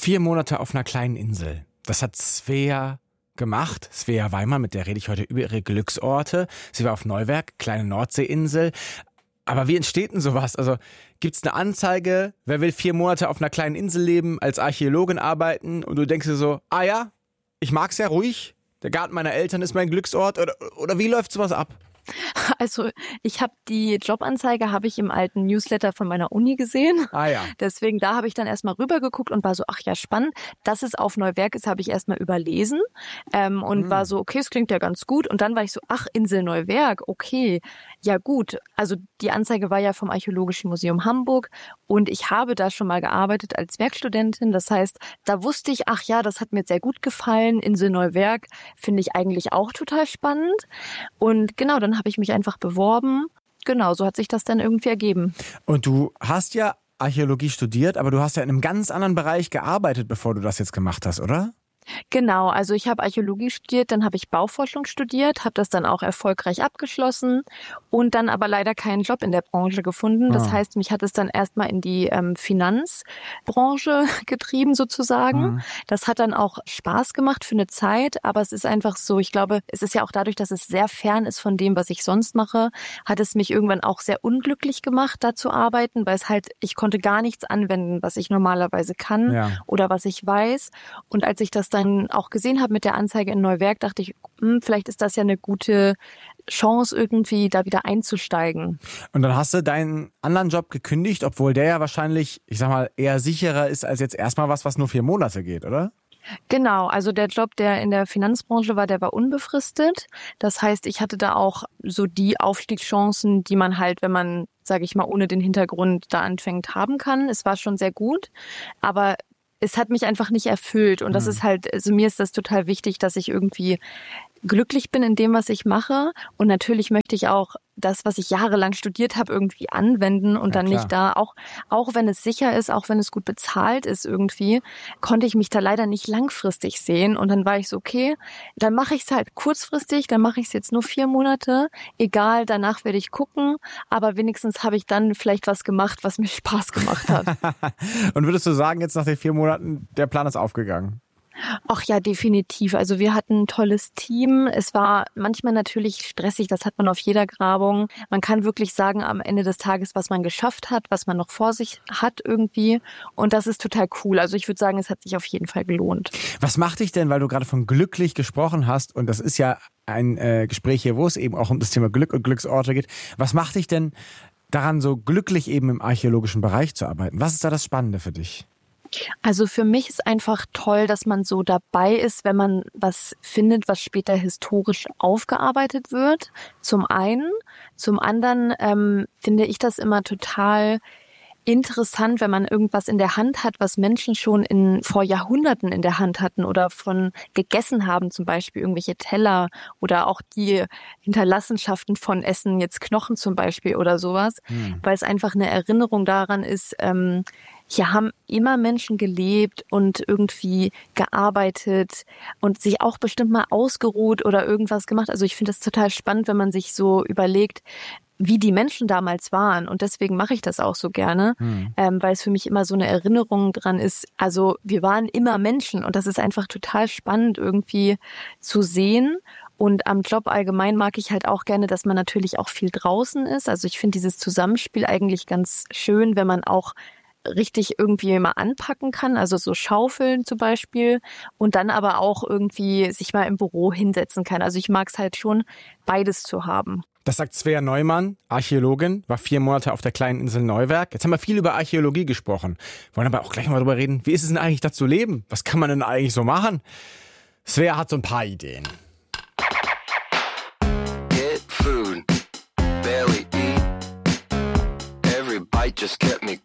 4 Monate auf einer kleinen Insel. Das hat Svea gemacht. Svea Weimann, mit der rede ich heute über ihre Glücksorte. Sie war auf Neuwerk, kleine Nordseeinsel. Aber wie entsteht denn sowas? Also gibt's eine Anzeige, wer will 4 Monate auf einer kleinen Insel leben, als Archäologin arbeiten und du denkst dir so, ah ja, ich mag's ja ruhig, der Garten meiner Eltern ist mein Glücksort oder wie läuft sowas ab? Also ich habe die Jobanzeige im alten Newsletter von meiner Uni gesehen. Ah ja. Deswegen da habe ich dann erstmal rübergeguckt und war so, ach ja, spannend. Dass es auf Neuwerk ist, habe ich erstmal überlesen und war so, okay, es klingt ja ganz gut. Und dann war ich so, ach, Insel Neuwerk, okay, ja gut. Also die Anzeige war ja vom Archäologischen Museum Hamburg und ich habe da schon mal gearbeitet als Werkstudentin. Das heißt, da wusste ich, ach ja, das hat mir sehr gut gefallen. Insel Neuwerk finde ich eigentlich auch total spannend. Und genau, dann habe ich mich einfach beworben. Genau, so hat sich das dann irgendwie ergeben. Und du hast ja Archäologie studiert, aber du hast ja in einem ganz anderen Bereich gearbeitet, bevor du das jetzt gemacht hast, oder? Genau, also ich habe Archäologie studiert, dann habe ich Bauforschung studiert, habe das dann auch erfolgreich abgeschlossen und dann aber leider keinen Job in der Branche gefunden. Das heißt, mich hat es dann erstmal in die Finanzbranche getrieben sozusagen. Das hat dann auch Spaß gemacht für eine Zeit, aber es ist einfach so, ich glaube, es ist ja auch dadurch, dass es sehr fern ist von dem, was ich sonst mache, hat es mich irgendwann auch sehr unglücklich gemacht, da zu arbeiten, weil es halt, ich konnte gar nichts anwenden, was ich normalerweise kann oder was ich weiß. Und als ich das dann auch gesehen habe mit der Anzeige in Neuwerk, dachte ich, vielleicht ist das ja eine gute Chance irgendwie, da wieder einzusteigen. Und dann hast du deinen anderen Job gekündigt, obwohl der ja wahrscheinlich, ich sag mal, eher sicherer ist als jetzt erstmal was nur 4 Monate geht, oder? Genau, also der Job, der in der Finanzbranche war, der war unbefristet. Das heißt, ich hatte da auch so die Aufstiegschancen, die man halt, wenn man, sage ich mal, ohne den Hintergrund da anfängt, haben kann. Es war schon sehr gut, aber es hat mich einfach nicht erfüllt und das ist halt, also mir ist das total wichtig, dass ich irgendwie glücklich bin in dem, was ich mache und natürlich möchte ich auch das, was ich jahrelang studiert habe, irgendwie anwenden und dann nicht da, auch wenn es sicher ist, auch wenn es gut bezahlt ist irgendwie, konnte ich mich da leider nicht langfristig sehen und dann war ich so, okay, dann mache ich es halt kurzfristig, dann mache ich es jetzt nur 4 Monate, egal, danach werde ich gucken, aber wenigstens habe ich dann vielleicht was gemacht, was mir Spaß gemacht hat. Und würdest du sagen, jetzt nach den 4 Monaten, der Plan ist aufgegangen? Ach ja, definitiv. Also wir hatten ein tolles Team. Es war manchmal natürlich stressig, das hat man auf jeder Grabung. Man kann wirklich sagen am Ende des Tages, was man geschafft hat, was man noch vor sich hat irgendwie. Und das ist total cool. Also ich würde sagen, es hat sich auf jeden Fall gelohnt. Was macht dich denn, weil du gerade von glücklich gesprochen hast, und das ist ja ein Gespräch hier, wo es eben auch um das Thema Glück und Glücksorte geht. Was macht dich denn daran, so glücklich eben im archäologischen Bereich zu arbeiten? Was ist da das Spannende für dich? Also für mich ist einfach toll, dass man so dabei ist, wenn man was findet, was später historisch aufgearbeitet wird. Zum einen. Zum anderen finde ich das immer total interessant, wenn man irgendwas in der Hand hat, was Menschen schon vor Jahrhunderten in der Hand hatten oder von gegessen haben, zum Beispiel irgendwelche Teller oder auch die Hinterlassenschaften von Essen, jetzt Knochen zum Beispiel oder sowas, weil es einfach eine Erinnerung daran ist, hier haben immer Menschen gelebt und irgendwie gearbeitet und sich auch bestimmt mal ausgeruht oder irgendwas gemacht. Also ich finde das total spannend, wenn man sich so überlegt, wie die Menschen damals waren. Und deswegen mache ich das auch so gerne, weil es für mich immer so eine Erinnerung dran ist. Also wir waren immer Menschen und das ist einfach total spannend irgendwie zu sehen. Und am Job allgemein mag ich halt auch gerne, dass man natürlich auch viel draußen ist. Also ich finde dieses Zusammenspiel eigentlich ganz schön, wenn man auch richtig irgendwie mal anpacken kann, also so schaufeln zum Beispiel und dann aber auch irgendwie sich mal im Büro hinsetzen kann. Also ich mag es halt schon, beides zu haben. Das sagt Svea Neumann, Archäologin, war 4 Monate auf der kleinen Insel Neuwerk. Jetzt haben wir viel über Archäologie gesprochen, wollen aber auch gleich mal drüber reden, wie ist es denn eigentlich da zu leben? Was kann man denn eigentlich so machen? Svea hat so ein paar Ideen. Get food, barely eat. Every bite just kept me